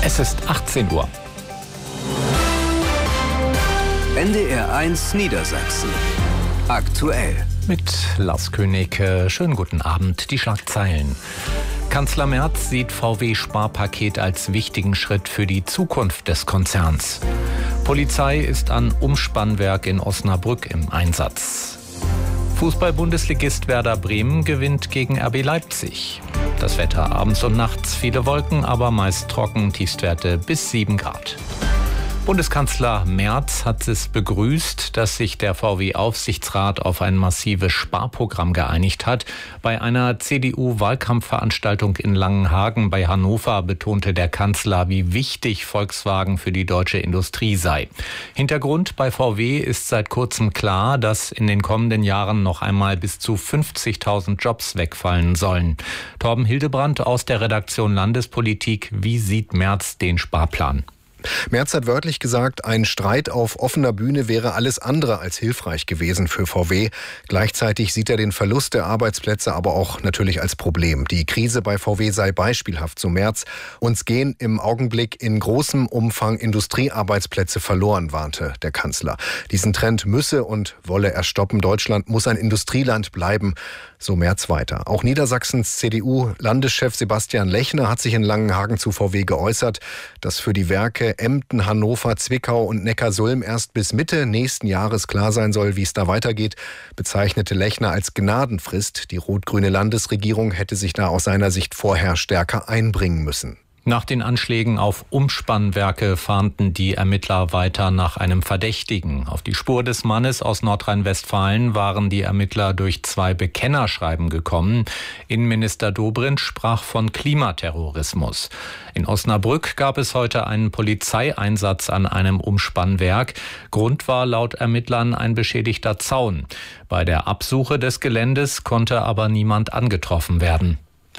Es ist 18 Uhr. NDR 1 Niedersachsen. Aktuell. Mit Lars König. Schönen guten Abend. Die Schlagzeilen. Kanzler Merz sieht VW-Sparpaket als wichtigen Schritt für die Zukunft des Konzerns. Polizei ist an Umspannwerk in Osnabrück im Einsatz. Fußball-Bundesligist Werder Bremen gewinnt gegen RB Leipzig. Das Wetter abends und nachts viele Wolken, aber meist trocken, Tiefstwerte bis 7 Grad. Bundeskanzler Merz hat es begrüßt, dass sich der VW-Aufsichtsrat auf ein massives Sparprogramm geeinigt hat. Bei einer CDU-Wahlkampfveranstaltung in Langenhagen bei Hannover betonte der Kanzler, wie wichtig Volkswagen für die deutsche Industrie sei. Hintergrund bei VW ist seit kurzem klar, dass in den kommenden Jahren noch einmal bis zu 50.000 Jobs wegfallen sollen. Torben Hildebrand aus der Redaktion Landespolitik. Wie sieht Merz den Sparplan? Merz hat wörtlich gesagt, ein Streit auf offener Bühne wäre alles andere als hilfreich gewesen für VW. Gleichzeitig sieht er den Verlust der Arbeitsplätze aber auch natürlich als Problem. Die Krise bei VW sei beispielhaft, so Merz. Uns gehen im Augenblick in großem Umfang Industriearbeitsplätze verloren, warnte der Kanzler. Diesen Trend müsse und wolle er stoppen. Deutschland muss ein Industrieland bleiben, so Merz weiter. Auch Niedersachsens CDU-Landeschef Sebastian Lechner hat sich in Langenhagen zu VW geäußert, dass für die Werke Emden, Hannover, Zwickau und Neckarsulm erst bis Mitte nächsten Jahres klar sein soll, wie es da weitergeht, bezeichnete Lechner als Gnadenfrist. Die rot-grüne Landesregierung hätte sich da aus seiner Sicht vorher stärker einbringen müssen. Nach den Anschlägen auf Umspannwerke fahnden die Ermittler weiter nach einem Verdächtigen. Auf die Spur des Mannes aus Nordrhein-Westfalen waren die Ermittler durch 2 Bekennerschreiben gekommen. Innenminister Dobrindt sprach von Klimaterrorismus. In Osnabrück gab es heute einen Polizeieinsatz an einem Umspannwerk. Grund war laut Ermittlern ein beschädigter Zaun. Bei der Absuche des Geländes konnte aber niemand angetroffen werden.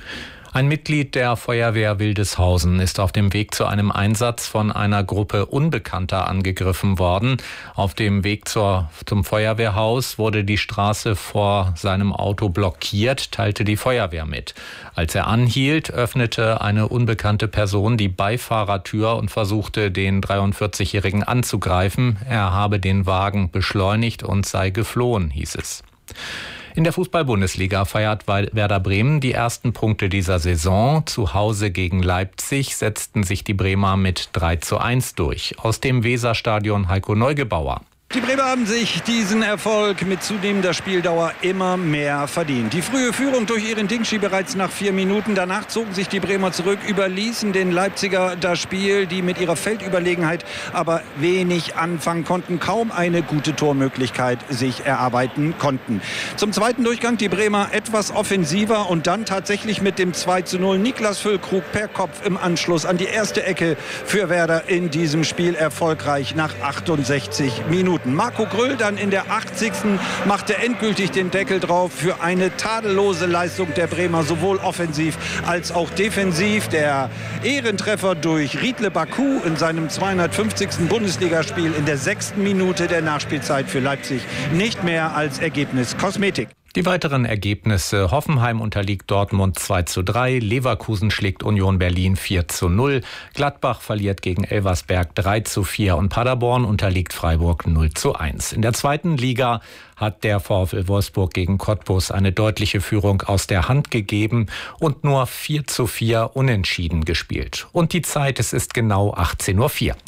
Ein Mitglied der Feuerwehr Wildeshausen ist auf dem Weg zu einem Einsatz von einer Gruppe Unbekannter angegriffen worden. Auf dem Weg zum Feuerwehrhaus wurde die Straße vor seinem Auto blockiert, teilte die Feuerwehr mit. Als er anhielt, öffnete eine unbekannte Person die Beifahrertür und versuchte, den 43-Jährigen anzugreifen. Er habe den Wagen beschleunigt und sei geflohen, hieß es. In der Fußball-Bundesliga feiert Werder Bremen die ersten Punkte dieser Saison. Zu Hause gegen Leipzig setzten sich die Bremer mit 3:1 durch. Aus dem Weserstadion Heiko Neugebauer. Die Bremer haben sich diesen Erfolg mit zunehmender Spieldauer immer mehr verdient. Die frühe Führung durch Erin Dingschi bereits nach 4 Minuten. Danach zogen sich die Bremer zurück, überließen den Leipziger das Spiel, die mit ihrer Feldüberlegenheit aber wenig anfangen konnten, kaum eine gute Tormöglichkeit sich erarbeiten konnten. Zum zweiten Durchgang die Bremer etwas offensiver und dann tatsächlich mit dem 2:0 Niklas Füllkrug per Kopf im Anschluss an die erste Ecke für Werder in diesem Spiel erfolgreich nach 68 Minuten. Marco Gröll dann in der 80. machte endgültig den Deckel drauf für eine tadellose Leistung der Bremer, sowohl offensiv als auch defensiv. Der Ehrentreffer durch Riedle Baku in seinem 250. Bundesligaspiel in der 6. Minute der Nachspielzeit für Leipzig nicht mehr als Ergebnis Kosmetik. Die weiteren Ergebnisse: Hoffenheim unterliegt Dortmund 2:3, Leverkusen schlägt Union Berlin 4:0, Gladbach verliert gegen Elversberg 3:4 und Paderborn unterliegt Freiburg 0:1. In der zweiten Liga hat der VfL Wolfsburg gegen Cottbus eine deutliche Führung aus der Hand gegeben und nur 4:4 unentschieden gespielt. Und die Zeit, es ist genau 18:04 Uhr.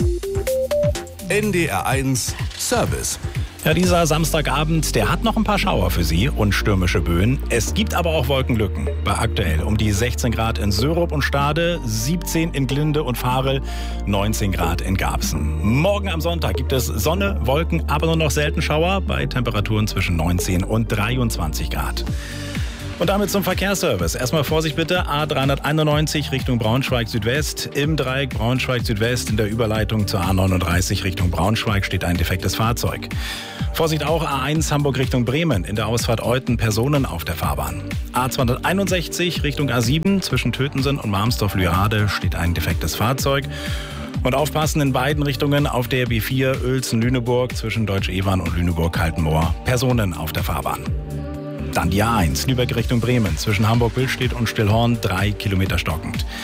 NDR 1 Service. Ja, dieser Samstagabend, der hat noch ein paar Schauer für Sie und stürmische Böen. Es gibt aber auch Wolkenlücken. Bei aktuell um die 16 Grad in Sörup und Stade, 17 in Glinde und Varel, 19 Grad in Garbsen. Morgen am Sonntag gibt es Sonne, Wolken, aber nur noch selten Schauer bei Temperaturen zwischen 19 und 23 Grad. Und damit zum Verkehrsservice. Erstmal Vorsicht bitte, A391 Richtung Braunschweig Südwest. Im Dreieck Braunschweig Südwest in der Überleitung zur A39 Richtung Braunschweig steht ein defektes Fahrzeug. Vorsicht auch A1 Hamburg Richtung Bremen. In der Ausfahrt Euthen Personen auf der Fahrbahn. A261 Richtung A7 zwischen Tötensen und Marmsdorf-Lührade steht ein defektes Fahrzeug. Und aufpassen in beiden Richtungen auf der B4 Uelzen-Lüneburg zwischen Deutsch-Evern und Lüneburg-Kaltenmoor. Personen auf der Fahrbahn. Dann die A1 Lübeck Richtung Bremen zwischen Hamburg-Billstedt und Stillhorn 3 Kilometer stockend.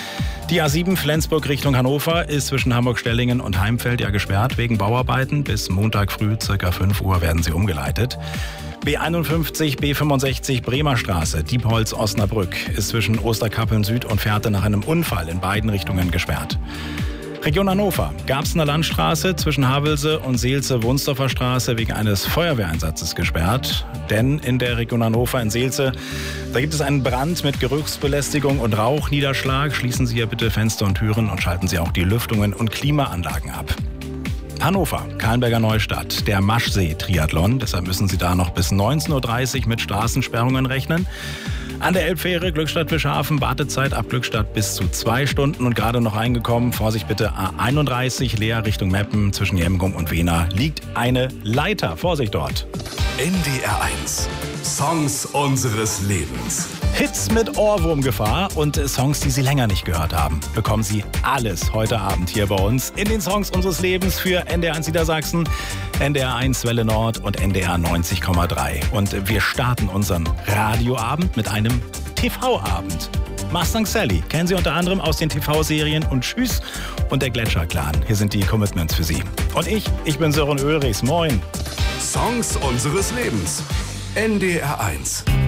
Die A7 Flensburg Richtung Hannover ist zwischen Hamburg-Stellingen und Heimfeld ja gesperrt wegen Bauarbeiten. Bis Montag früh ca. 5 Uhr werden sie umgeleitet. B51, B65 Bremer Straße, Diepholz-Osnabrück ist zwischen Osterkappeln Süd und Fährte nach einem Unfall in beiden Richtungen gesperrt. Region Hannover, Garbsener Landstraße zwischen Havelse und Seelze-Wunsdorfer Straße wegen eines Feuerwehreinsatzes gesperrt. Denn in der Region Hannover in Seelze, da gibt es einen Brand mit Geruchsbelästigung und Rauchniederschlag. Schließen Sie hier bitte Fenster und Türen und schalten Sie auch die Lüftungen und Klimaanlagen ab. Hannover, Kahlenberger Neustadt, der Maschsee-Triathlon. Deshalb müssen Sie da noch bis 19.30 Uhr mit Straßensperrungen rechnen. An der Elbfähre Glückstadt-Fischhafen, Wartezeit ab Glückstadt bis zu 2 Stunden und gerade noch reingekommen. Vorsicht bitte, A31 Leer Richtung Meppen zwischen Jemgum und Wehna liegt eine Leiter. Vorsicht dort. NDR 1. Songs unseres Lebens. Hits mit Ohrwurmgefahr und Songs, die Sie länger nicht gehört haben. Bekommen Sie alles heute Abend hier bei uns in den Songs unseres Lebens für NDR 1 Niedersachsen, NDR 1 Welle Nord und NDR 90,3. Und wir starten unseren Radioabend mit einem TV-Abend. Mustang Sally kennen Sie unter anderem aus den TV-Serien und Tschüss und der Gletscher-Clan. Hier sind die Commitments für Sie. Und ich bin Sören Ulrichs. Moin. Songs unseres Lebens. NDR 1.